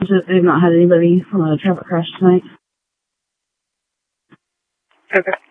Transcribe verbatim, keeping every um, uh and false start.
They've not had anybody from a traffic crash tonight. Okay.